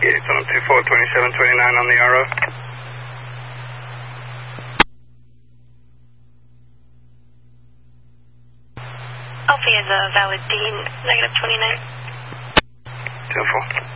Yeah, it's on 242729 on the RO. Alfie is a valid D, -29. 10-4.